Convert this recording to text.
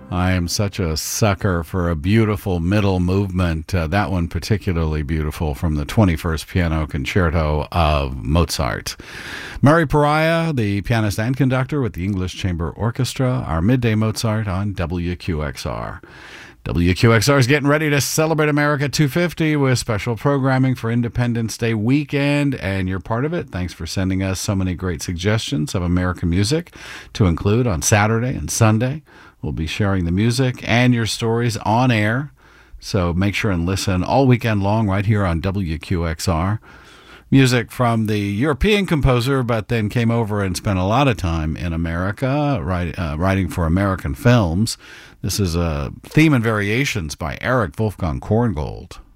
I am such a sucker for a beautiful middle movement. That one particularly beautiful from the 21st Piano Concerto of Mozart. Mary Pariah, the pianist and conductor with the English Chamber Orchestra, our Midday Mozart on WQXR. WQXR is getting ready to celebrate America 250 with special programming for Independence Day weekend, and you're part of it. Thanks for sending us so many great suggestions of American music to include on Saturday and Sunday. We'll be sharing the music and your stories on air, so make sure and listen all weekend long right here on WQXR. Music from the European composer, but then came over and spent a lot of time in America, writing for American films. This is a Theme and Variations by Erich Wolfgang Korngold.